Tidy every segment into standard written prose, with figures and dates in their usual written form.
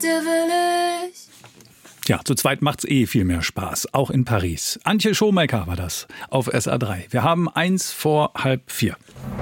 Ja, zu zweit macht's viel mehr Spaß, auch in Paris. Antje Schomaker war das auf SR3. Wir haben 3:45.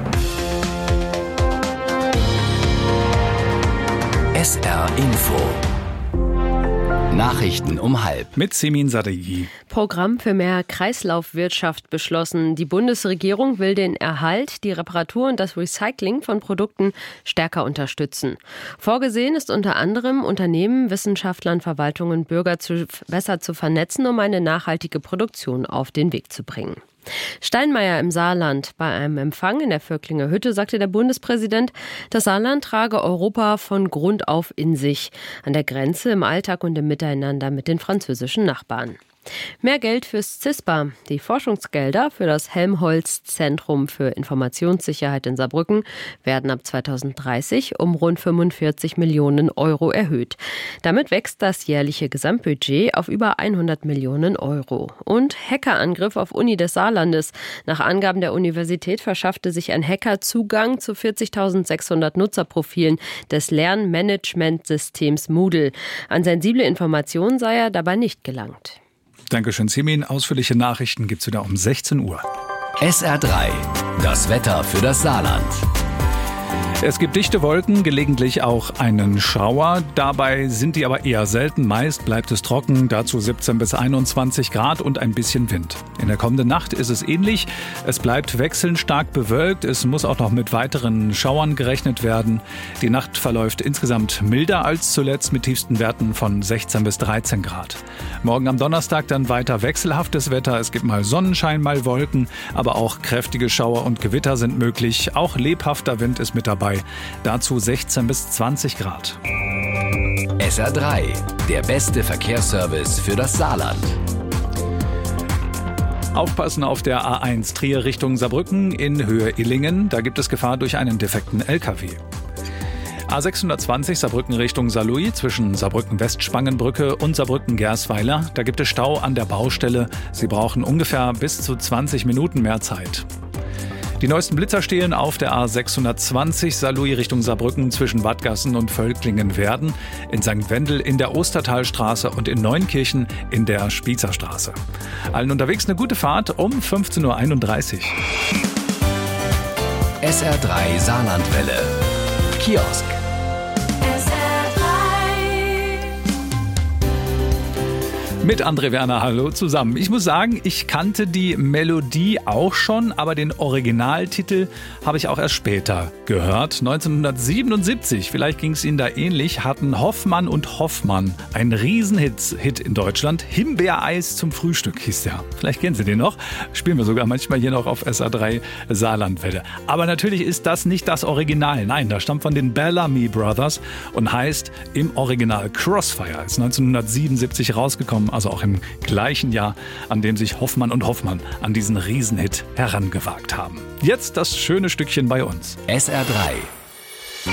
SR Info. Nachrichten um 12:30. Mit Semin Sadeghi. Programm für mehr Kreislaufwirtschaft beschlossen. Die Bundesregierung will den Erhalt, die Reparatur und das Recycling von Produkten stärker unterstützen. Vorgesehen ist unter anderem, Unternehmen, Wissenschaftlern, Verwaltungen, Bürger besser zu vernetzen, um eine nachhaltige Produktion auf den Weg zu bringen. Steinmeier im Saarland. Bei einem Empfang in der Völklinger Hütte sagte der Bundespräsident, das Saarland trage Europa von Grund auf in sich, an der Grenze, im Alltag und im Miteinander mit den französischen Nachbarn. Mehr Geld fürs CISPA. Die Forschungsgelder für das Helmholtz-Zentrum für Informationssicherheit in Saarbrücken werden ab 2030 um rund 45 Millionen Euro erhöht. Damit wächst das jährliche Gesamtbudget auf über 100 Millionen Euro. Und Hackerangriff auf Uni des Saarlandes. Nach Angaben der Universität verschaffte sich ein Hacker Zugang zu 40.600 Nutzerprofilen des Lernmanagementsystems Moodle. An sensible Informationen sei er dabei nicht gelangt. Dankeschön, Semin. Ausführliche Nachrichten gibt's wieder um 16 Uhr. SR3. Das Wetter für das Saarland. Es gibt dichte Wolken, gelegentlich auch einen Schauer. Dabei sind die aber eher selten. Meist bleibt es trocken, dazu 17 bis 21 Grad und ein bisschen Wind. In der kommenden Nacht ist es ähnlich. Es bleibt wechselnd stark bewölkt. Es muss auch noch mit weiteren Schauern gerechnet werden. Die Nacht verläuft insgesamt milder als zuletzt mit tiefsten Werten von 16 bis 13 Grad. Morgen am Donnerstag dann weiter wechselhaftes Wetter. Es gibt mal Sonnenschein, mal Wolken, aber auch kräftige Schauer und Gewitter sind möglich. Auch lebhafter Wind ist mit dabei. Dazu 16 bis 20 Grad. SR3, der beste Verkehrsservice für das Saarland. Aufpassen auf der A1 Trier Richtung Saarbrücken in Höhe Illingen. Da gibt es Gefahr durch einen defekten LKW. A620 Saarbrücken Richtung Saarlouis zwischen Saarbrücken-Westspangenbrücke und Saarbrücken-Gersweiler. Da gibt es Stau an der Baustelle. Sie brauchen ungefähr bis zu 20 Minuten mehr Zeit. Die neuesten Blitzer stehen auf der A620 Saarlouis Richtung Saarbrücken zwischen Wadgassen und Völklingen-Werden, in St. Wendel in der Ostertalstraße und in Neunkirchen in der Spiezerstraße. Allen unterwegs eine gute Fahrt um 15:31 Uhr. SR3 Saarlandwelle. Kiosk. Mit André Werner, hallo zusammen. Ich muss sagen, ich kannte die Melodie auch schon, aber den Originaltitel habe ich auch erst später gehört. 1977, vielleicht ging es Ihnen da ähnlich, hatten Hoffmann und Hoffmann einen Riesenhit in Deutschland. Himbeereis zum Frühstück hieß der. Vielleicht kennen Sie den noch. Spielen wir sogar manchmal hier noch auf SR3 Saarlandwelle. Aber natürlich ist das nicht das Original. Nein, das stammt von den Bellamy Brothers und heißt im Original Crossfire. Ist 1977 rausgekommen. Also auch im gleichen Jahr, an dem sich Hoffmann und Hoffmann an diesen Riesenhit herangewagt haben. Jetzt das schöne Stückchen bei uns. SR3